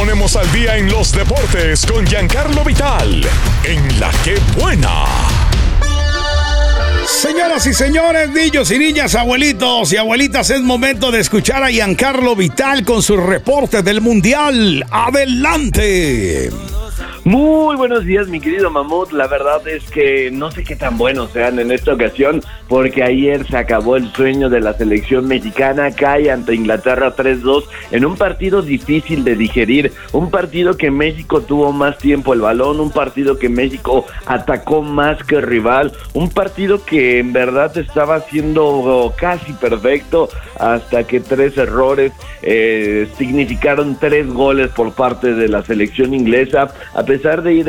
ponemos al día en los deportes con Giancarlo Vital, en La Que Buena. Señoras y señores, niños y niñas, abuelitos y abuelitas, es momento de escuchar a Giancarlo Vital con su reporte del Mundial. ¡Adelante! Muy buenos días, mi querido Mamut. La verdad es que no sé qué tan buenos sean en esta ocasión, porque ayer se acabó el sueño de la selección mexicana. Cae ante Inglaterra 3-2 en un partido difícil de digerir, un partido que México tuvo más tiempo el balón, un partido que México atacó más que rival, un partido que en verdad estaba siendo casi perfecto hasta que 3 errores significaron 3 goles por parte de la selección inglesa. A pesar de ir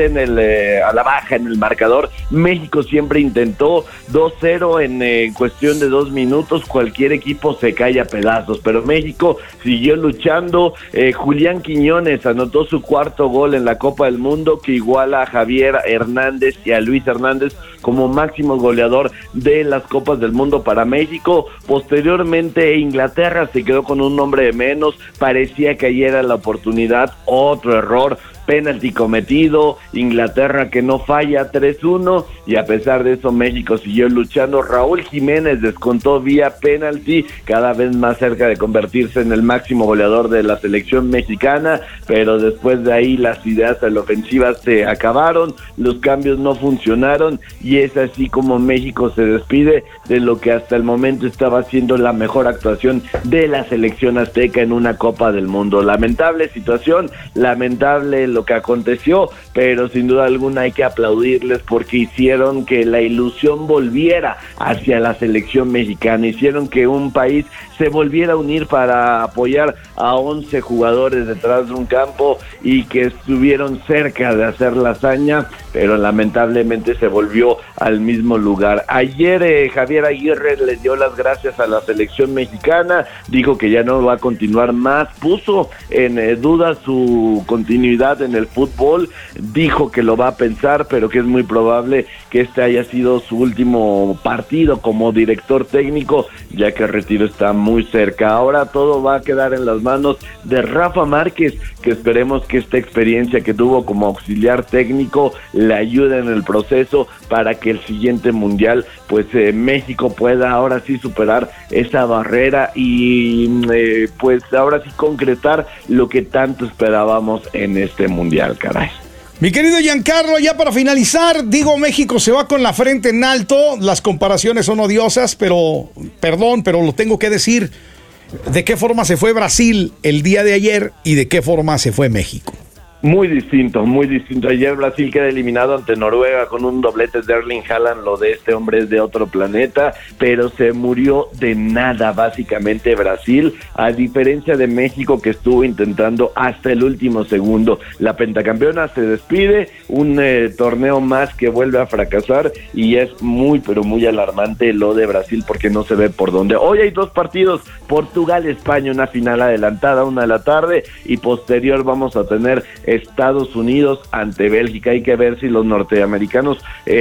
a la baja en el marcador, México siempre intentó 2-0 en cuestión de 2 minutos. Cualquier equipo se cae a pedazos, pero México siguió luchando. Julián Quiñones anotó su 4º gol en la Copa del Mundo, que iguala a Javier Hernández y a Luis Hernández como máximo goleador de las Copas del Mundo para México. Posteriormente Inglaterra se quedó con un hombre de menos, parecía que ayer era la oportunidad, otro error, penalti cometido, Inglaterra que no falla, 3-1, y a pesar de eso México siguió luchando. Raúl Jiménez descontó vía penalti, cada vez más cerca de convertirse en el máximo goleador de la selección mexicana, pero después de ahí las ideas a la ofensiva se acabaron, los cambios no funcionaron, y es así como México se despide de lo que hasta el momento estaba siendo la mejor actuación de la selección azteca en una Copa del Mundo. Lamentable situación, lamentable lo que aconteció, pero sin duda alguna hay que aplaudirles porque hicieron que la ilusión volviera hacia la selección mexicana, hicieron que un país se volviera a unir para apoyar a 11 jugadores detrás de un campo y que estuvieron cerca de hacer la hazaña, pero lamentablemente se volvió al mismo lugar. Ayer Javier Aguirre le dio las gracias a la selección mexicana, dijo que ya no va a continuar más, puso en duda su continuidad en el fútbol, dijo que lo va a pensar, pero que es muy probable que este haya sido su último partido como director técnico, ya que el retiro está muy cerca. Ahora todo va a quedar en las manos de Rafa Márquez, que esperemos que esta experiencia que tuvo como auxiliar técnico le ayude en el proceso para que el siguiente mundial, pues México pueda ahora sí superar esa barrera y pues ahora sí concretar lo que tanto esperábamos en este mundial, caray. Mi querido Giancarlo, ya para finalizar, digo, México se va con la frente en alto, las comparaciones son odiosas, pero, perdón, pero lo tengo que decir, ¿de qué forma se fue Brasil el día de ayer y de qué forma se fue México? Muy distinto, muy distinto. Ayer Brasil queda eliminado ante Noruega con un doblete de Erling Haaland. Lo de este hombre es de otro planeta, pero se murió de nada básicamente Brasil, a diferencia de México, que estuvo intentando hasta el último segundo. La pentacampeona se despide, un torneo más que vuelve a fracasar, y es muy pero muy alarmante lo de Brasil porque no se ve por dónde. Hoy hay 2 partidos, Portugal-España, una final adelantada, 1 de la tarde, y posterior vamos a tener Estados Unidos ante Bélgica. Hay que ver si los norteamericanos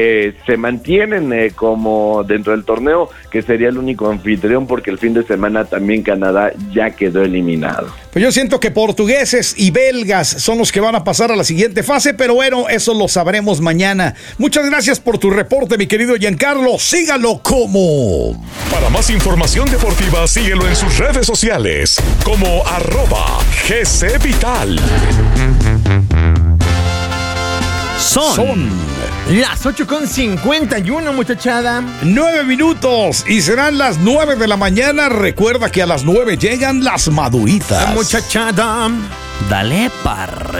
se mantienen como dentro del torneo, que sería el único anfitrión, porque el fin de semana también Canadá ya quedó eliminado. Pues yo siento que portugueses y belgas son los que van a pasar a la siguiente fase, pero bueno, eso lo sabremos mañana. Muchas gracias por tu reporte, mi querido Giancarlo. Sígalo como... Para más información deportiva, síguelo en sus redes sociales como @GCVital. Son las 8:51, muchachada. 9 minutos y serán las 9 de la mañana. Recuerda que a las 9 llegan las maduritas. Muchachada, dale para